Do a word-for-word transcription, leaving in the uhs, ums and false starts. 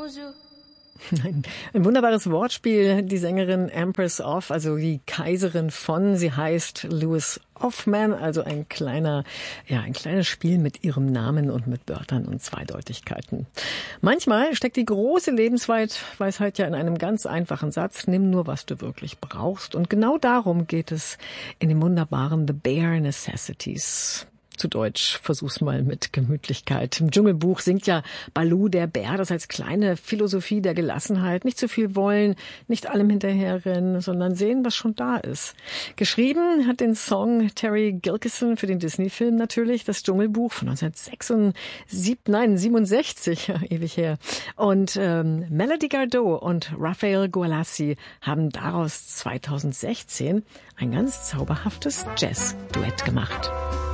Ein, ein wunderbares Wortspiel, die Sängerin Empress of, also die Kaiserin von, sie heißt Louise Offman, also ein kleiner, ja, ein kleines Spiel mit ihrem Namen und mit Wörtern und Zweideutigkeiten. Manchmal steckt die große Lebensweisheit ja in einem ganz einfachen Satz: Nimm nur, was du wirklich brauchst. Und genau darum geht es in dem wunderbaren The Bare Necessities. Zu Deutsch, versuch's mal mit Gemütlichkeit. Im Dschungelbuch singt ja Baloo der Bär das als kleine Philosophie der Gelassenheit. Nicht zu viel wollen, nicht allem hinterherrennen, sondern sehen, was schon da ist. Geschrieben hat den Song Terry Gilkyson für den Disney-Film natürlich, das Dschungelbuch von neunzehnhundertsechsundsiebzig, nein, siebenundsechzig, ja, ewig her. Und ähm, Melody Gardot und Raphael Gualassi haben daraus zweitausendsechzehn ein ganz zauberhaftes Jazz-Duett gemacht.